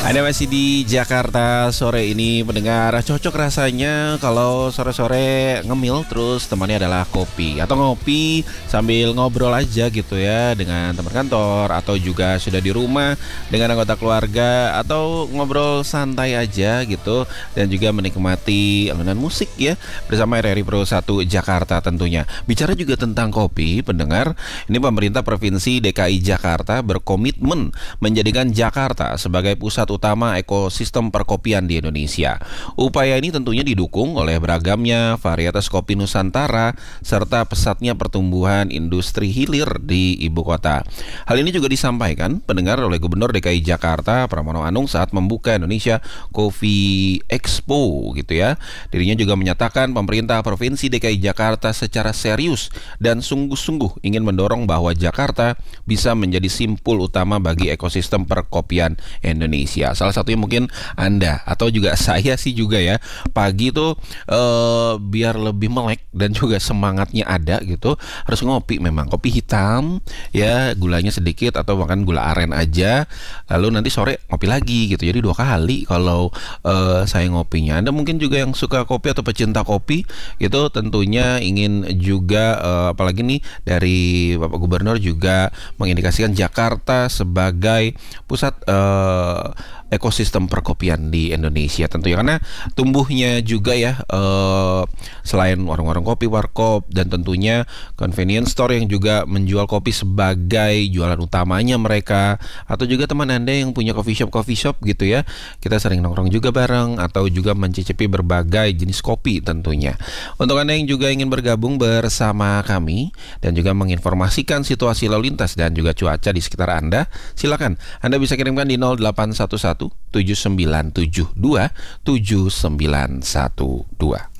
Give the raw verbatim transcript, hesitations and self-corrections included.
Anda masih di Jakarta sore ini, pendengar. Cocok rasanya kalau sore-sore ngemil terus temannya adalah kopi atau ngopi sambil ngobrol aja gitu ya dengan teman kantor, atau juga sudah di rumah dengan anggota keluarga, atau ngobrol santai aja gitu, dan juga menikmati alunan musik ya bersama R R I Pro satu Jakarta tentunya. Bicara juga tentang kopi, pendengar, ini pemerintah Provinsi D K I Jakarta berkomitmen menjadikan Jakarta sebagai pusat utama ekosistem perkopian di Indonesia. Upaya ini tentunya didukung oleh beragamnya varietas kopi Nusantara serta pesatnya pertumbuhan industri hilir di ibu kota. Hal ini juga disampaikan pendengar oleh Gubernur D K I Jakarta Pramono Anung saat membuka Indonesia Coffee Expo gitu ya. Dirinya juga menyatakan pemerintah Provinsi D K I Jakarta secara serius dan sungguh-sungguh ingin mendorong bahwa Jakarta bisa menjadi simpul utama bagi ekosistem perkopian Indonesia. Salah satunya mungkin Anda atau juga saya sih juga ya. Pagi tuh eh, biar lebih melek dan juga semangatnya ada gitu, harus ngopi memang. Kopi hitam ya, gulanya sedikit atau bahkan gula aren aja. Lalu nanti sore ngopi lagi gitu. Jadi dua kali kalau eh, saya ngopinya. Anda mungkin juga yang suka kopi atau pecinta kopi gitu, tentunya ingin juga eh, apalagi nih dari Bapak Gubernur juga mengindikasikan Jakarta sebagai pusat eh, ekosistem perkopian di Indonesia tentunya, karena tumbuhnya juga ya eh, selain warung-warung kopi, warkop, dan tentunya convenience store yang juga menjual kopi sebagai jualan utamanya mereka, atau juga teman Anda yang punya coffee shop coffee shop gitu ya, kita sering nongkrong juga bareng atau juga mencicipi berbagai jenis kopi tentunya. Untuk Anda yang juga ingin bergabung bersama kami dan juga menginformasikan situasi lalu lintas dan juga cuaca di sekitar Anda, silakan Anda bisa kirimkan di nol delapan satu satu tujuh sembilan tujuh dua tujuh sembilan satu dua.